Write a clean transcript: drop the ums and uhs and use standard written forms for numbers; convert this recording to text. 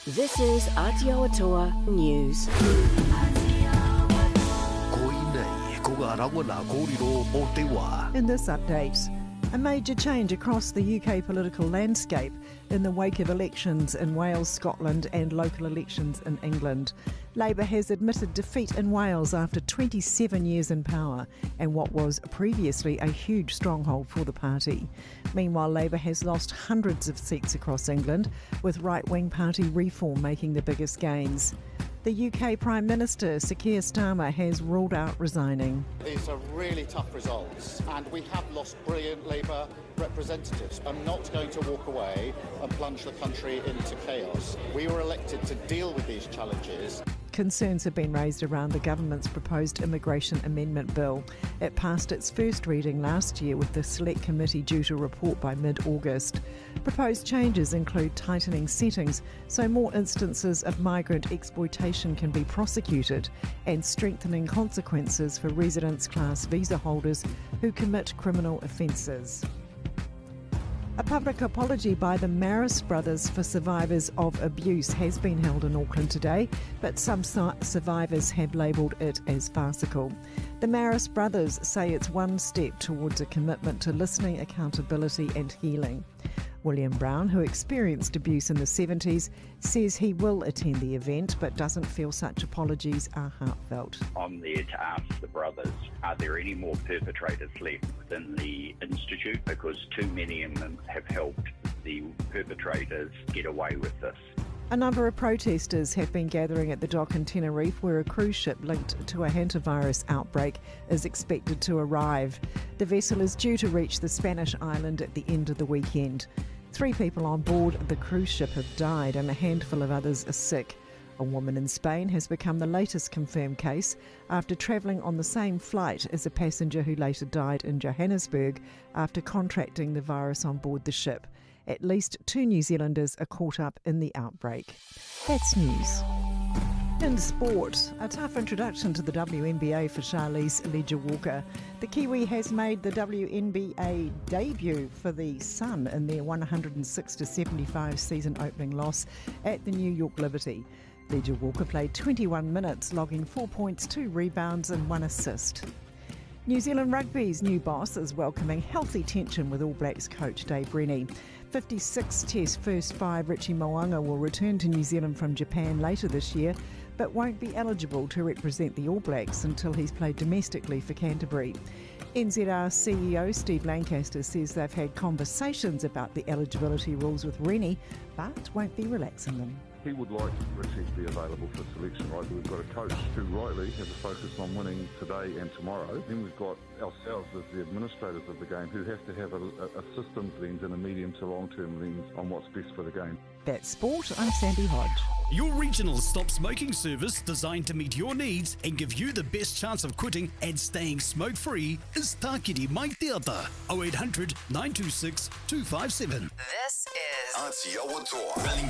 This is Aotearoa News. In this update, a major change across the UK political landscape in the wake of elections in Wales, Scotland and local elections in England. Labour has admitted defeat in Wales after 27 years in power and what was previously a huge stronghold for the party. Meanwhile, Labour has lost hundreds of seats across England, with right-wing party Reform making the biggest gains. The UK Prime Minister, Sir Keir Starmer, has ruled out resigning. These are really tough results and we have lost brilliant Labour representatives. I'm not going to walk away and plunge the country into chaos. We were elected to deal with these challenges. Concerns have been raised around the government's proposed immigration amendment bill. It passed its first reading last year with the Select Committee due to report by mid-August. Proposed changes include tightening settings so more instances of migrant exploitation can be prosecuted and strengthening consequences for residence class visa holders who commit criminal offences. A public apology by the Maris brothers for survivors of abuse has been held in Auckland today, but some survivors have labelled it as farcical. The Maris brothers say it's one step towards a commitment to listening, accountability and healing. William Brown, who experienced abuse in the 70s, says he will attend the event but doesn't feel such apologies are heartfelt. I'm there to ask the brothers, are there any more perpetrators left within the Institute? Because too many of them have helped the perpetrators get away with this. A number of protesters have been gathering at the dock in Tenerife where a cruise ship linked to a hantavirus outbreak is expected to arrive. The vessel is due to reach the Spanish island at the end of the weekend. 3 people on board the cruise ship have died and a handful of others are sick. A woman in Spain has become the latest confirmed case after travelling on the same flight as a passenger who later died in Johannesburg after contracting the virus on board the ship. At least 2 New Zealanders are caught up in the outbreak. That's news. In sport, a tough introduction to the WNBA for Charlize Leger-Walker. The Kiwi has made the WNBA debut for the Sun in their 106-75 season opening loss at the New York Liberty. Leger-Walker played 21 minutes, logging 4 points, 2 rebounds and 1 assist. New Zealand Rugby's new boss is welcoming healthy tension with All Blacks coach Dave Rennie. 56 Test first 5 Richie Mo'unga will return to New Zealand from Japan later this year, but won't be eligible to represent the All Blacks until he's played domestically for Canterbury. NZR CEO Steve Lancaster says they've had conversations about the eligibility rules with Rennie, but won't be relaxing them. He would like Richie to be available for selection, right? We've got a coach who rightly has a focus on winning today and tomorrow. Then we've got ourselves as the administrators of the game who have to have a systems lens and a medium to long-term lens on what's best for the game. That's sport. I'm Sandy Hodge. Your regional stop smoking service designed to meet your needs and give you the best chance of quitting and staying smoke-free is Tākiri Mai Te Ata, 0800 926 257. This is Aotearoa.